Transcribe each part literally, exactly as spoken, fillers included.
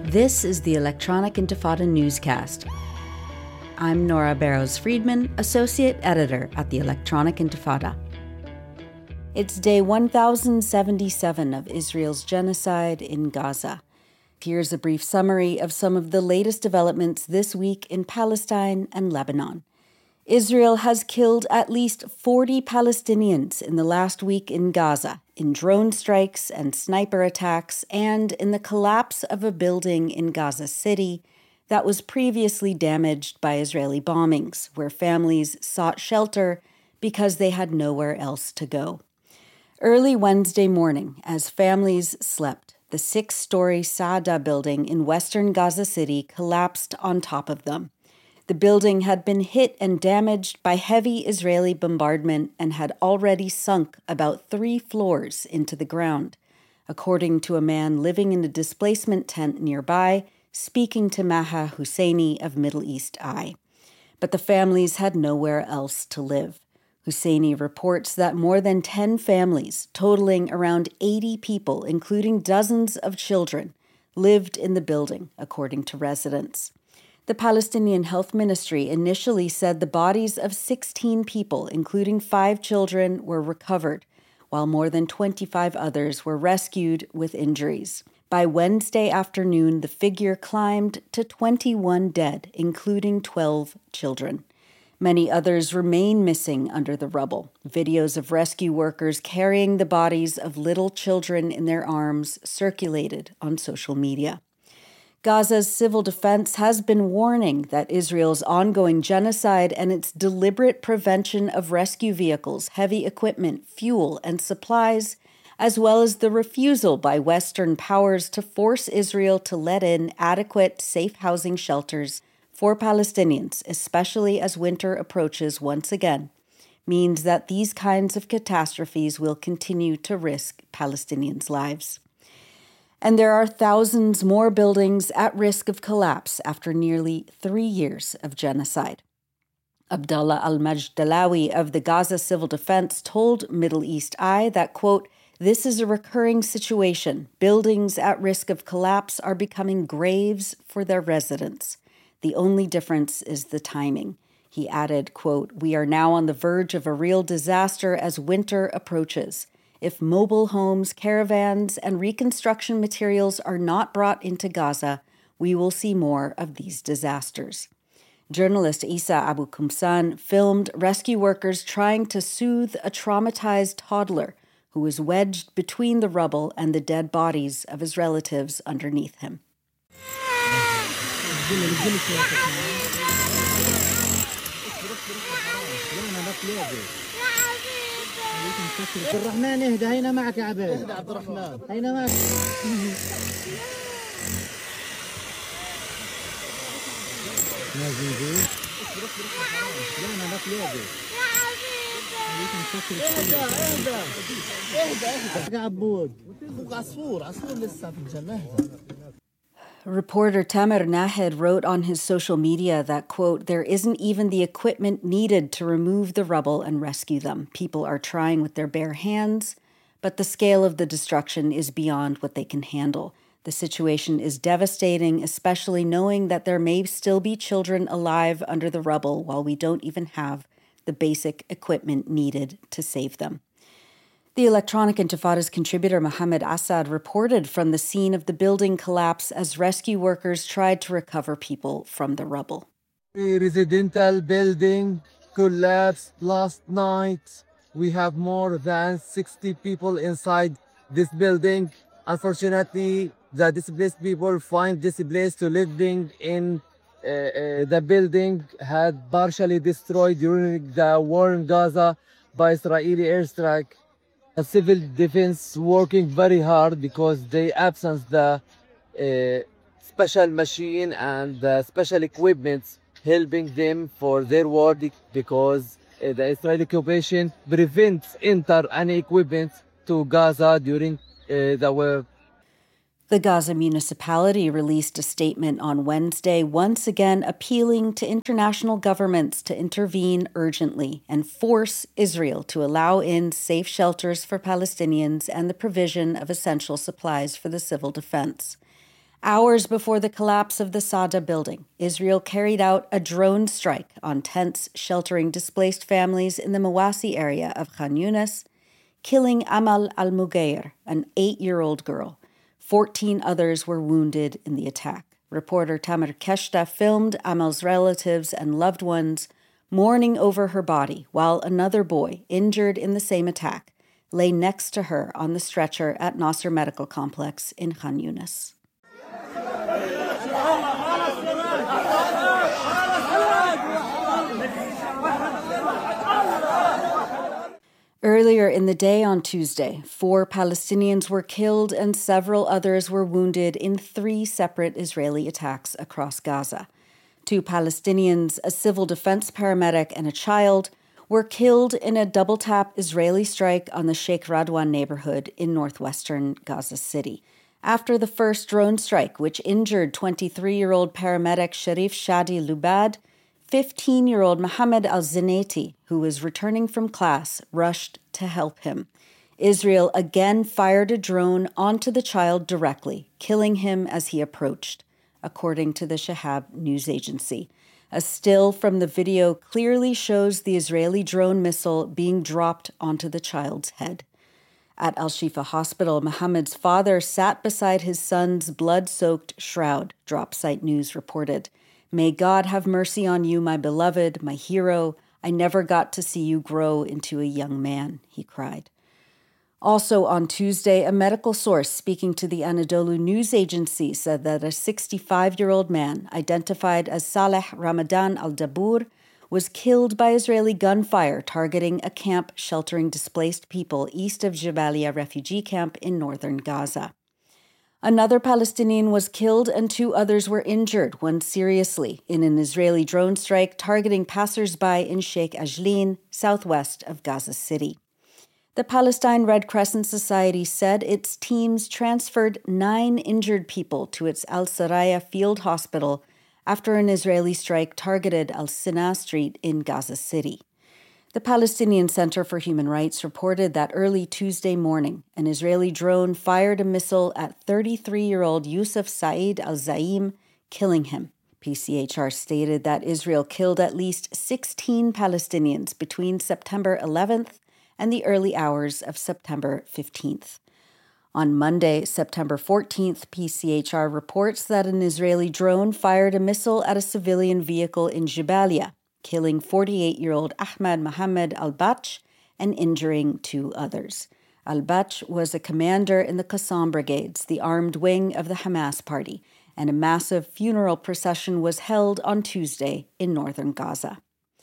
This is the Electronic Intifada newscast. I'm Nora Barrows-Friedman, Associate Editor at the Electronic Intifada. It's day one thousand seventy-seven of Israel's genocide in Gaza. Here's a brief summary of some of the latest developments this week in Palestine and Lebanon. Israel has killed at least forty Palestinians in the last week in Gaza, in drone strikes and sniper attacks, and in the collapse of a building in Gaza City that was previously damaged by Israeli bombings, where families sought shelter because they had nowhere else to go. Early Wednesday morning, as families slept, the six-story Saada building in western Gaza City collapsed on top of them. The building had been hit and damaged by heavy Israeli bombardment and had already sunk about three floors into the ground, according to a man living in a displacement tent nearby, speaking to Maha Husseini of Middle East Eye. But the families had nowhere else to live. Husseini reports that more than ten families, totaling around eighty people, including dozens of children, lived in the building, according to residents. The Palestinian Health Ministry initially said the bodies of sixteen people, including five children, were recovered, while more than twenty-five others were rescued with injuries. By Wednesday afternoon, the figure climbed to twenty-one dead, including twelve children. Many others remain missing under the rubble. Videos of rescue workers carrying the bodies of little children in their arms circulated on social media. Gaza's civil defense has been warning that Israel's ongoing genocide and its deliberate prevention of rescue vehicles, heavy equipment, fuel, and supplies, as well as the refusal by Western powers to force Israel to let in adequate, safe housing shelters for Palestinians, especially as winter approaches once again, means that these kinds of catastrophes will continue to risk Palestinians' lives. And there are thousands more buildings at risk of collapse after nearly three years of genocide. Abdallah al-Majdalawi of the Gaza Civil Defense told Middle East Eye that, quote, "This is a recurring situation. Buildings at risk of collapse are becoming graves for their residents. The only difference is the timing." He added, quote, "We are now on the verge of a real disaster as winter approaches. If mobile homes, caravans, and reconstruction materials are not brought into Gaza, we will see more of these disasters." Journalist Isa Abu Kumsan filmed rescue workers trying to soothe a traumatized toddler who was wedged between the rubble and the dead bodies of his relatives underneath him. عبد الرحمن اهدى هينا معك يا عبيد اهدى عبد الرحمن هينا معك Reporter Tamer Nahed wrote on his social media that, quote, "There isn't even the equipment needed to remove the rubble and rescue them. People are trying with their bare hands, but the scale of the destruction is beyond what they can handle. The situation is devastating, especially knowing that there may still be children alive under the rubble while we don't even have the basic equipment needed to save them." The Electronic Intifada's contributor Mohammed Assad reported from the scene of the building collapse as rescue workers tried to recover people from the rubble. The residential building collapsed last night. We have more than sixty people inside this building. Unfortunately, the displaced people find this place to living in uh, uh, the building had partially destroyed during the war in Gaza by Israeli airstrike. The civil defense working very hard because they absence the uh, special machine and the special equipment helping them for their work because uh, the Israeli occupation prevents enter any equipment to Gaza during uh, the war. The Gaza municipality released a statement on Wednesday, once again appealing to international governments to intervene urgently and force Israel to allow in safe shelters for Palestinians and the provision of essential supplies for the civil defense. Hours before the collapse of the Sada building, Israel carried out a drone strike on tents sheltering displaced families in the Mawasi area of Khan Yunis, killing Amal al-Mughayr, an eight-year-old girl. Fourteen others were wounded in the attack. Reporter Tamer Keshta filmed Amal's relatives and loved ones mourning over her body while another boy, injured in the same attack, lay next to her on the stretcher at Nasser Medical Complex in Khan Yunis. Earlier in the day on Tuesday, four Palestinians were killed and several others were wounded in three separate Israeli attacks across Gaza. Two Palestinians, a civil defense paramedic, and a child were killed in a double-tap Israeli strike on the Sheikh Radwan neighborhood in northwestern Gaza City. After the first drone strike, which injured twenty-three-year-old paramedic Sharif Shadi Lubad, fifteen-year-old Mohammed al-Zinati, who was returning from class, rushed to help him. Israel again fired a drone onto the child directly, killing him as he approached, according to the Shahab news agency. A still from the video clearly shows the Israeli drone missile being dropped onto the child's head. At Al-Shifa Hospital, Mohammed's father sat beside his son's blood-soaked shroud, DropSite News reported. "May God have mercy on you, my beloved, my hero. I never got to see you grow into a young man," he cried. Also on Tuesday, a medical source speaking to the Anadolu news agency said that a sixty-five-year-old man, identified as Saleh Ramadan al-Dabur, was killed by Israeli gunfire targeting a camp sheltering displaced people east of Jabalia refugee camp in northern Gaza. Another Palestinian was killed and two others were injured, one seriously, in an Israeli drone strike targeting passers-by in Sheikh Ajlin, southwest of Gaza City. The Palestine Red Crescent Society said its teams transferred nine injured people to its Al-Saraya field hospital after an Israeli strike targeted Al-Sina Street in Gaza City. The Palestinian Center for Human Rights reported that early Tuesday morning, an Israeli drone fired a missile at thirty-three-year-old Yusuf Saeed al-Zaim, killing him. P C H R stated that Israel killed at least sixteen Palestinians between September eleventh and the early hours of September fifteenth. On Monday, September fourteenth, P C H R reports that an Israeli drone fired a missile at a civilian vehicle in Jabalia, killing forty-eight-year-old Ahmad Mohammed al-Bach and injuring two others. Al-Bach was a commander in the Qassam Brigades, the armed wing of the Hamas party, and a massive funeral procession was held on Tuesday in northern Gaza.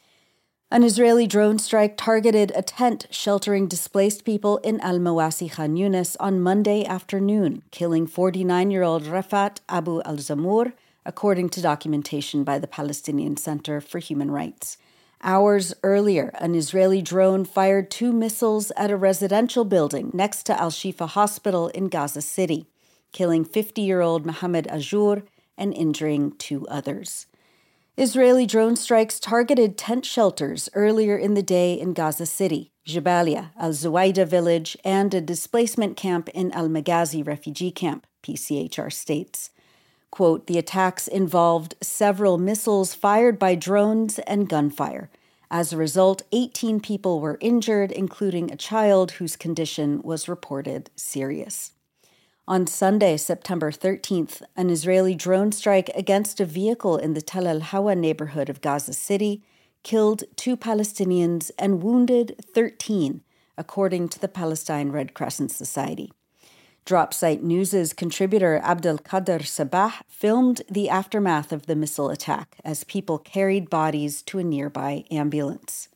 An Israeli drone strike targeted a tent sheltering displaced people in Al-Mawasi Khan Yunis on Monday afternoon, killing forty-nine-year-old Rafat Abu al-Zamur, according to documentation by the Palestinian Center for Human Rights. Hours earlier, an Israeli drone fired two missiles at a residential building next to Al-Shifa Hospital in Gaza City, killing fifty-year-old Mohammed Ajour and injuring two others. Israeli drone strikes targeted tent shelters earlier in the day in Gaza City, Jabalia, Al-Zuwaida village, and a displacement camp in Al-Maghazi refugee camp, P C H R states. Quote, "The attacks involved several missiles fired by drones and gunfire. As a result, eighteen people were injured, including a child whose condition was reported serious." On Sunday, September thirteenth, an Israeli drone strike against a vehicle in the Tel al-Hawa neighborhood of Gaza City killed two Palestinians and wounded thirteen, according to the Palestine Red Crescent Society. DropSite News' contributor Abdel Kader Sabah filmed the aftermath of the missile attack as people carried bodies to a nearby ambulance.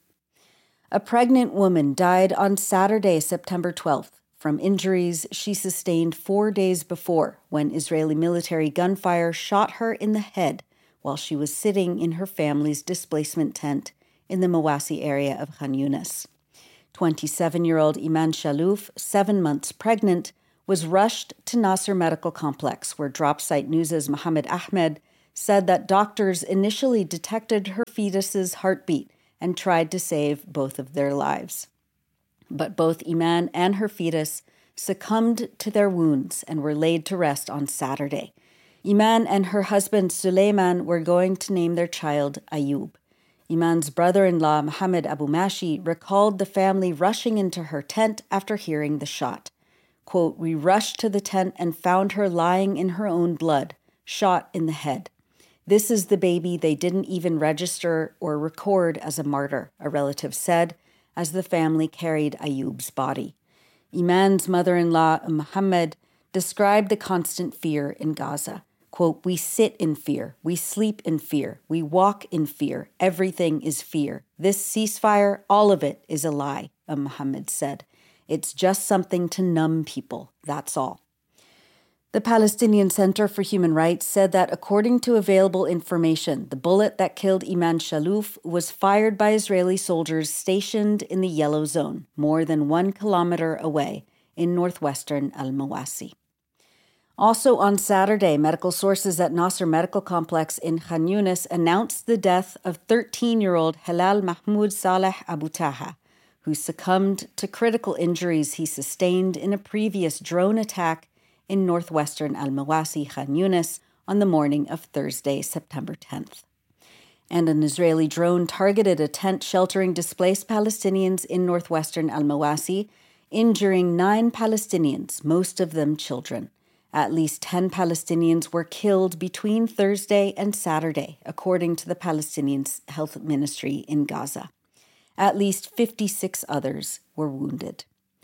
A pregnant woman died on Saturday, September twelfth, from injuries she sustained four days before when Israeli military gunfire shot her in the head while she was sitting in her family's displacement tent in the Mawasi area of Khan Yunis. twenty-seven-year-old Iman Shalouf, seven months pregnant, was rushed to Nasser Medical Complex, where DropSite News' Mohammed Ahmed said that doctors initially detected her fetus's heartbeat and tried to save both of their lives. But both Iman and her fetus succumbed to their wounds and were laid to rest on Saturday. Iman and her husband Suleiman were going to name their child Ayub. Iman's brother-in-law, Mohammed Abu Mashi, recalled the family rushing into her tent after hearing the shot. Quote, "We rushed to the tent and found her lying in her own blood, shot in the head. This is the baby they didn't even register or record as a martyr," a relative said, as the family carried Ayub's body. Iman's mother-in-law, Mohammed, described the constant fear in Gaza. Quote, "We sit in fear, we sleep in fear, we walk in fear, everything is fear. This ceasefire, all of it is a lie," Mohammed said. "It's just something to numb people, that's all." The Palestinian Center for Human Rights said that according to available information, the bullet that killed Iman Shalouf was fired by Israeli soldiers stationed in the Yellow Zone, more than one kilometer away in northwestern Al-Mawasi. Also on Saturday, medical sources at Nasser Medical Complex in Khan Yunis announced the death of thirteen-year-old Halal Mahmoud Saleh Abu Taha, who succumbed to critical injuries he sustained in a previous drone attack in northwestern Al-Mawasi, Khan Yunis, on the morning of Thursday, September tenth. And an Israeli drone targeted a tent sheltering displaced Palestinians in northwestern Al-Mawasi, injuring nine Palestinians, most of them children. At least ten Palestinians were killed between Thursday and Saturday, according to the Palestinian Health Ministry in Gaza. At least fifty-six others were wounded.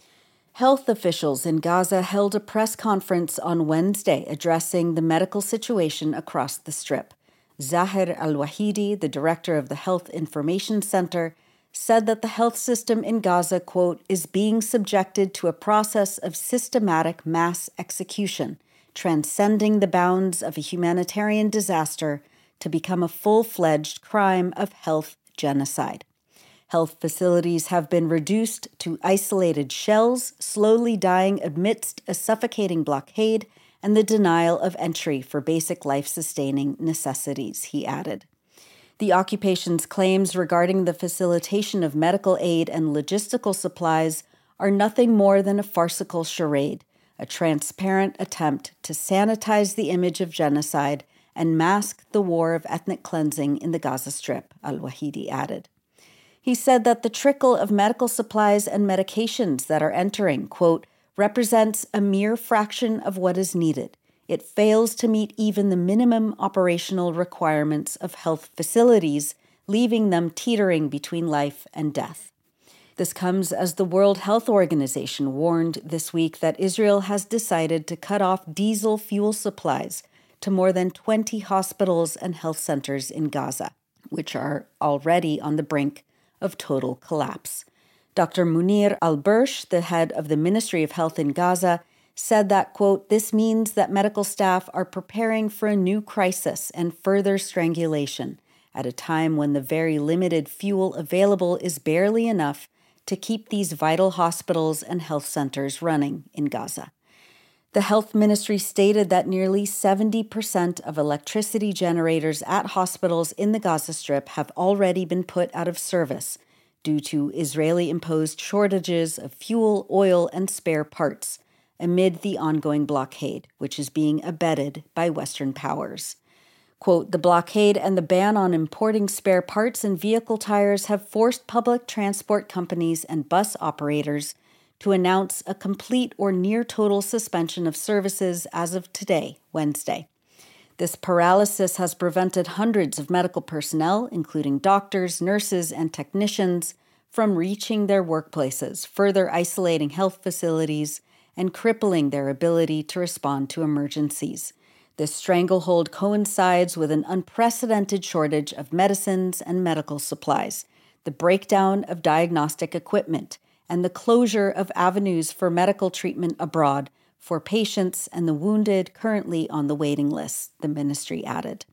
Health officials in Gaza held a press conference on Wednesday addressing the medical situation across the Strip. Zahir al-Wahidi, the director of the Health Information Center, said that the health system in Gaza, quote, "is being subjected to a process of systematic mass execution, transcending the bounds of a humanitarian disaster to become a full-fledged crime of health genocide. Health facilities have been reduced to isolated shells, slowly dying amidst a suffocating blockade and the denial of entry for basic life-sustaining necessities," he added. The occupation's claims regarding the facilitation of medical aid and logistical supplies are nothing more than a farcical charade, a transparent attempt to sanitize the image of genocide and mask the war of ethnic cleansing in the Gaza Strip, al-Wahidi added. He said that the trickle of medical supplies and medications that are entering, quote, "represents a mere fraction of what is needed. It fails to meet even the minimum operational requirements of health facilities, leaving them teetering between life and death." This comes as the World Health Organization warned this week that Israel has decided to cut off diesel fuel supplies to more than twenty hospitals and health centers in Gaza, which are already on the brink of total collapse. Doctor Munir al-Bursh, the head of the Ministry of Health in Gaza, said that, quote, "this means that medical staff are preparing for a new crisis and further strangulation at a time when the very limited fuel available is barely enough to keep these vital hospitals and health centers running in Gaza." The health ministry stated that nearly seventy percent of electricity generators at hospitals in the Gaza Strip have already been put out of service due to Israeli-imposed shortages of fuel, oil, and spare parts, amid the ongoing blockade, which is being abetted by Western powers. Quote, "the blockade and the ban on importing spare parts and vehicle tires have forced public transport companies and bus operators to announce a complete or near-total suspension of services as of today, Wednesday. This paralysis has prevented hundreds of medical personnel, including doctors, nurses, and technicians, from reaching their workplaces, further isolating health facilities and crippling their ability to respond to emergencies. This stranglehold coincides with an unprecedented shortage of medicines and medical supplies, the breakdown of diagnostic equipment, and the closure of avenues for medical treatment abroad for patients and the wounded currently on the waiting list, the ministry added.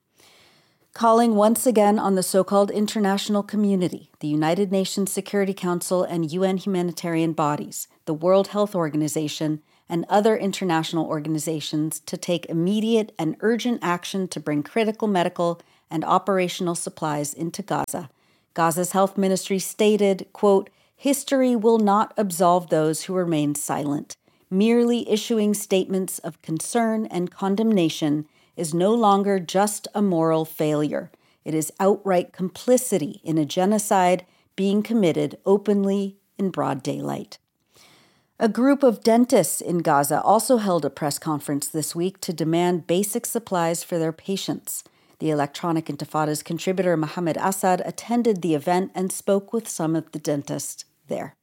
Calling once again on the so-called international community, the United Nations Security Council and U N humanitarian bodies, the World Health Organization, and other international organizations to take immediate and urgent action to bring critical medical and operational supplies into Gaza. Gaza's health ministry stated, quote, "History will not absolve those who remain silent. Merely issuing statements of concern and condemnation is no longer just a moral failure. It is outright complicity in a genocide being committed openly in broad daylight. A group of dentists in Gaza also held a press conference this week to demand basic supplies for their patients. The Electronic Intifada's contributor Mohammed Assad attended the event and spoke with some of the dentists there.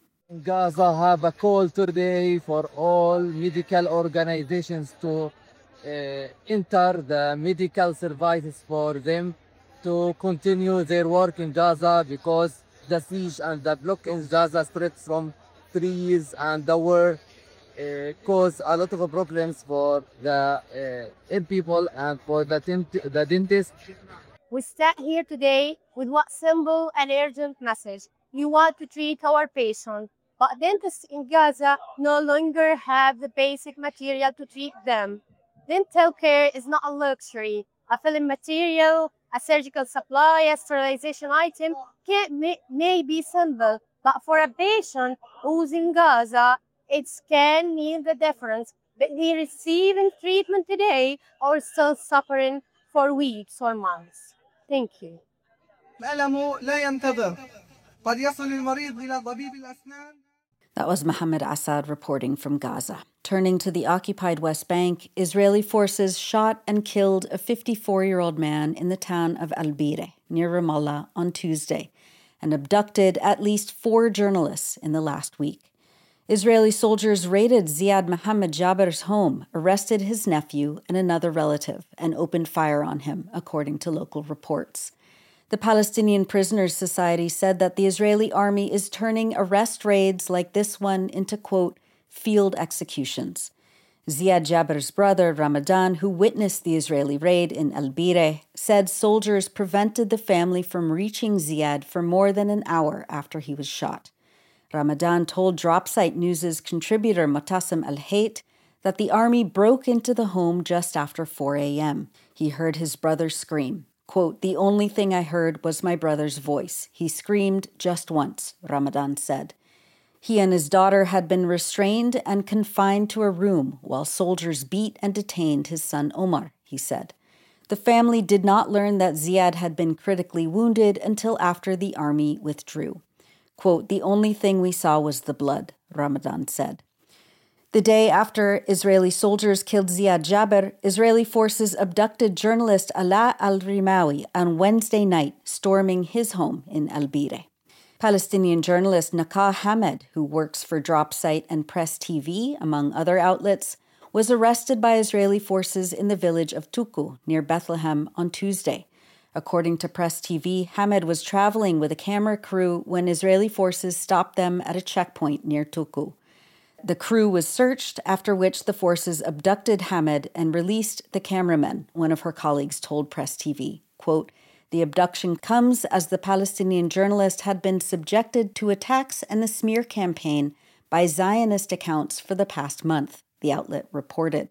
Gaza have a call today for all medical organizations to uh, enter the medical services for them to continue their work in Gaza because the siege and the block in Gaza spread from three years and the war uh, caused a lot of problems for the uh, ill people and for the, dent- the dentists. We stand here today with what simple and urgent message. We want to treat our patients, but dentists in Gaza no longer have the basic material to treat them. Dental care is not a luxury. A filling material, a surgical supply, a sterilization item can, may, may be simple, but for a patient who's in Gaza, it can mean the difference between receiving treatment today or still suffering for weeks or months. Thank you. الألم لا ينتظر. قد يصل المريض إلى طبيب الأسنان. That was Mohammed Assad reporting from Gaza. Turning to the occupied West Bank, Israeli forces shot and killed a fifty-four-year-old man in the town of Al-Bire, near Ramallah, on Tuesday, and abducted at least four journalists in the last week. Israeli soldiers raided Ziad Mohammed Jaber's home, arrested his nephew and another relative, and opened fire on him, according to local reports. The Palestinian Prisoners Society said that the Israeli army is turning arrest raids like this one into, quote, field executions. Ziad Jaber's brother, Ramadan, who witnessed the Israeli raid in Al-Bire, said soldiers prevented the family from reaching Ziad for more than an hour after he was shot. Ramadan told Dropsite News' contributor Motassem Al-Hayt that the army broke into the home just after four a.m. He heard his brother scream. Quote, the only thing I heard was my brother's voice. He screamed just once, Ramadan said. He and his daughter had been restrained and confined to a room while soldiers beat and detained his son Omar, he said. The family did not learn that Ziad had been critically wounded until after the army withdrew. Quote, the only thing we saw was the blood, Ramadan said. The day after Israeli soldiers killed Ziad Jaber, Israeli forces abducted journalist Alaa al-Rimawi on Wednesday night, storming his home in Al-Bire. Palestinian journalist Nakah Hamed, who works for Dropsite and Press T V, among other outlets, was arrested by Israeli forces in the village of Tuku, near Bethlehem, on Tuesday. According to Press T V, Hamed was traveling with a camera crew when Israeli forces stopped them at a checkpoint near Tuku. The crew was searched, after which the forces abducted Hamed and released the cameraman, one of her colleagues told Press T V. Quote, the abduction comes as the Palestinian journalist had been subjected to attacks and a smear campaign by Zionist accounts for the past month, the outlet reported.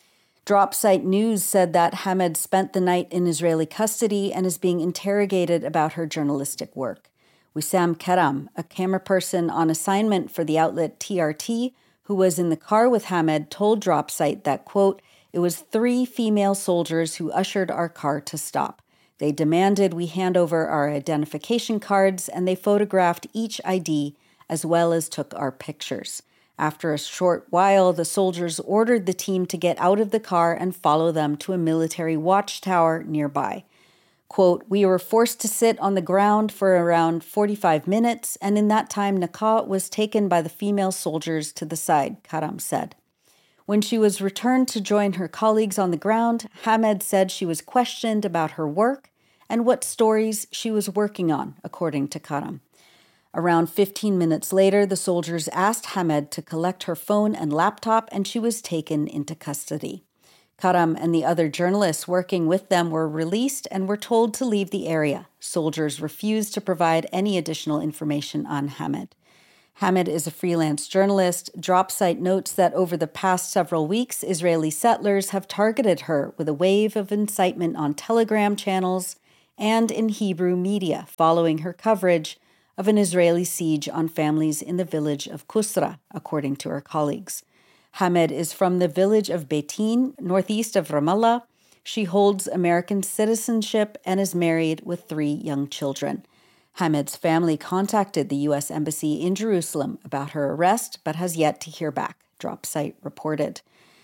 Dropsite News said that Hamed spent the night in Israeli custody and is being interrogated about her journalistic work. Wissam Karam, a camera person on assignment for the outlet T R T, who was in the car with Hamed, told Dropsite that, quote, it was three female soldiers who ushered our car to stop. They demanded we hand over our identification cards, and they photographed each I D as well as took our pictures. After a short while, the soldiers ordered the team to get out of the car and follow them to a military watchtower nearby. Quote, we were forced to sit on the ground for around forty-five minutes, and in that time, Nakah was taken by the female soldiers to the side, Karam said. When she was returned to join her colleagues on the ground, Hamed said she was questioned about her work and what stories she was working on, according to Karam. Around fifteen minutes later, the soldiers asked Hamed to collect her phone and laptop, and she was taken into custody. Karam and the other journalists working with them were released and were told to leave the area. Soldiers refused to provide any additional information on Hamed. Hamed is a freelance journalist. Dropsite notes that over the past several weeks, Israeli settlers have targeted her with a wave of incitement on Telegram channels and in Hebrew media following her coverage of an Israeli siege on families in the village of Kusra, according to her colleagues. Hamed is from the village of Beitin, northeast of Ramallah. She holds American citizenship and is married with three young children. Hamed's family contacted the U S Embassy in Jerusalem about her arrest, but has yet to hear back, Dropsite reported.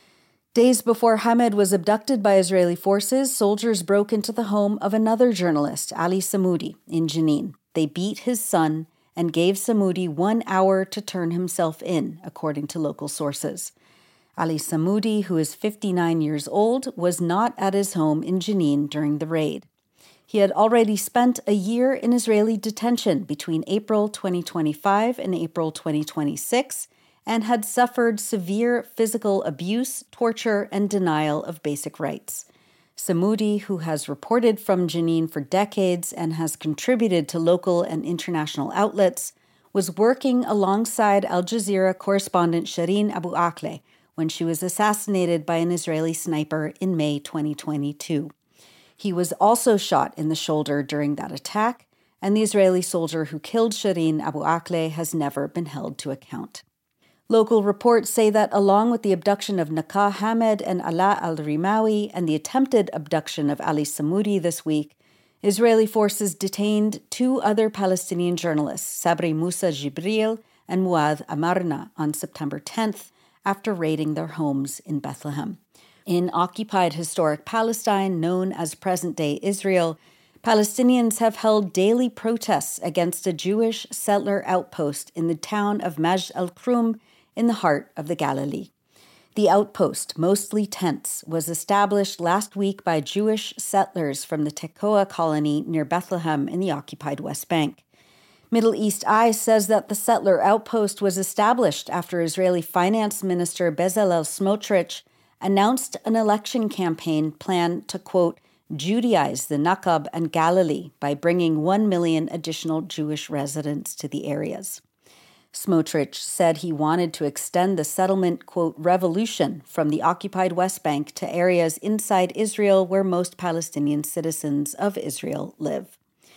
Days before Hamed was abducted by Israeli forces, soldiers broke into the home of another journalist, Ali Samoudi, in Jenin. They beat his son and gave Samoudi one hour to turn himself in, according to local sources. Ali Samoudi, who is fifty-nine years old, was not at his home in Jenin during the raid. He had already spent a year in Israeli detention between April twenty twenty-five and April twenty twenty-six and had suffered severe physical abuse, torture, and denial of basic rights. Samoudi, who has reported from Jenin for decades and has contributed to local and international outlets, was working alongside Al Jazeera correspondent Shireen Abu Akleh when she was assassinated by an Israeli sniper in May twenty twenty-two. He was also shot in the shoulder during that attack, and the Israeli soldier who killed Shireen Abu Akleh has never been held to account. Local reports say that along with the abduction of Nakah Hamed and Ala al-Rimawi and the attempted abduction of Ali Samoudi this week, Israeli forces detained two other Palestinian journalists, Sabri Musa Jibril and Muad Amarna, on September tenth after raiding their homes in Bethlehem. In occupied historic Palestine, known as present-day Israel, Palestinians have held daily protests against a Jewish settler outpost in the town of Majd al-Krum in the heart of the Galilee. The outpost, mostly tents, was established last week by Jewish settlers from the Tekoa colony near Bethlehem in the occupied West Bank. Middle East Eye says that the settler outpost was established after Israeli Finance Minister Bezalel Smotrich announced an election campaign plan to, quote, Judaize the Nakab and Galilee by bringing one million additional Jewish residents to the areas. Smotrich said he wanted to extend the settlement, quote, revolution from the occupied West Bank to areas inside Israel where most Palestinian citizens of Israel live.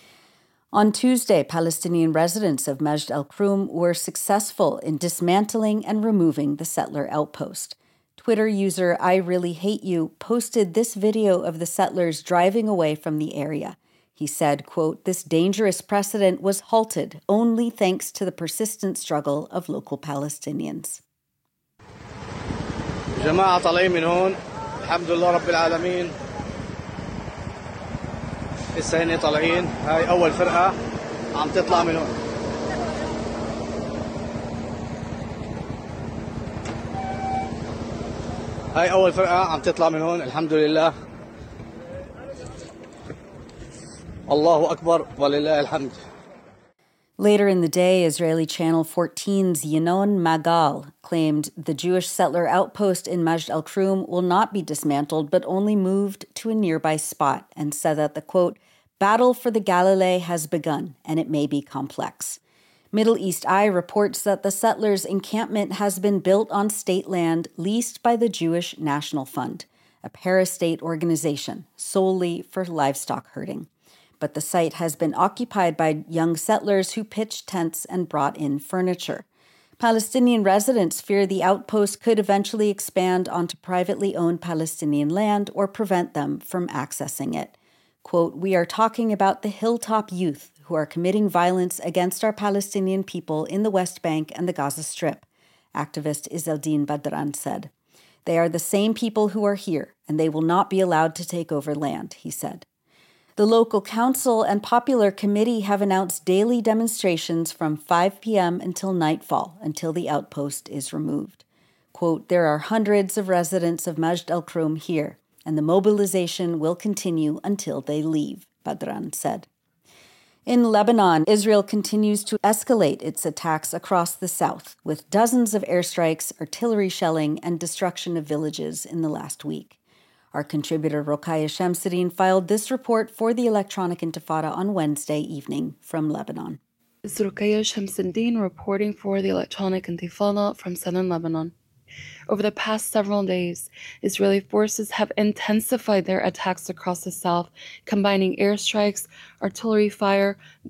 On Tuesday, Palestinian residents of Majd al-Krum were successful in dismantling and removing the settler outpost. Twitter user I Really Hate You posted this video of the settlers driving away from the area. He said, quote, this dangerous precedent was halted only thanks to the persistent struggle of local Palestinians. جماعة طالعين من هون الحمد لله رب العالمين لسه هن طالعين هاي أول فرقة عم تطلع من هون هاي أول فرقة عم تطلع من هون الحمد لله الله أكبر ولله الحمد. Later in the day, Israeli Channel fourteen's Yinon Magal claimed the Jewish settler outpost in Majd al-Krum will not be dismantled but only moved to a nearby spot, and said that the, quote, battle for the Galilee has begun and it may be complex. Middle East Eye reports that the settlers' encampment has been built on state land leased by the Jewish National Fund, a parastate organization solely for livestock herding. But the site has been occupied by young settlers who pitched tents and brought in furniture. Palestinian residents fear the outpost could eventually expand onto privately owned Palestinian land or prevent them from accessing it. Quote, we are talking about the hilltop youth who are committing violence against our Palestinian people in the West Bank and the Gaza Strip, activist Izzeldin Badran said. They are the same people who are here, and they will not be allowed to take over land, he said. The local council and popular committee have announced daily demonstrations from five p.m. until nightfall, until the outpost is removed. Quote, there are hundreds of residents of Majd al-Krum here, and the mobilization will continue until they leave, Badran said. In Lebanon, Israel continues to escalate its attacks across the south, with dozens of airstrikes, artillery shelling, and destruction of villages in the last week. Our contributor Rokaya Shamsuddin filed this report for the Electronic Intifada on Wednesday evening from Lebanon. This is Rokaya Shamsuddin reporting for the Electronic Intifada from southern Lebanon. Over the past several days, Israeli forces have intensified their attacks across the south, combining airstrikes, artillery fire,